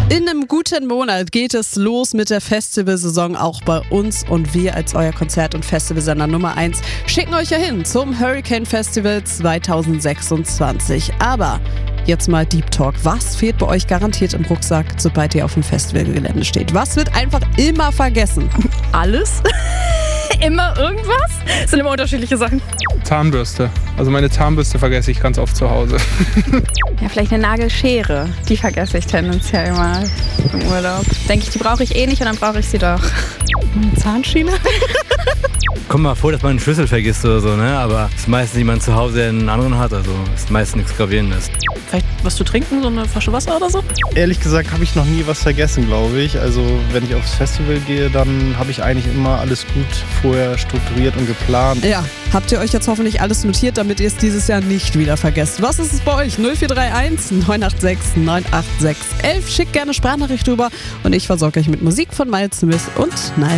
In einem guten Monat geht es los mit der Festivalsaison auch bei uns und wir als euer Konzert- und Festivalsender Nummer 1 schicken euch ja hin zum Hurricane Festival 2026. Aber jetzt mal Deep Talk. Was fehlt bei euch garantiert im Rucksack, sobald ihr auf dem Festivalgelände steht? Was wird einfach immer vergessen? Alles? Immer irgendwas? Das sind immer unterschiedliche Sachen. Zahnbürste. Also meine Zahnbürste vergesse ich ganz oft zu Hause. Ja, vielleicht eine Nagelschere. Die vergesse ich tendenziell immer im Urlaub. Denke ich, die brauche ich eh nicht und dann brauche ich sie doch. Eine Zahnschiene? Kommt mal vor, dass man einen Schlüssel vergisst oder so, ne? Aber es ist meistens jemand zu Hause, der einen anderen hat. Also ist meistens nichts Gravierendes. Vielleicht was zu trinken, so eine Flasche Wasser oder so? Ehrlich gesagt habe ich noch nie was vergessen, glaube ich. Also wenn ich aufs Festival gehe, dann habe ich eigentlich immer alles gut vorher strukturiert und geplant. Ja, habt ihr euch jetzt hoffentlich alles notiert, damit ihr es dieses Jahr nicht wieder vergesst. Was ist es bei euch? 0431 986 986 11. Schickt gerne Sprachnachricht rüber und ich versorge euch mit Musik von Miles Smith und Nile.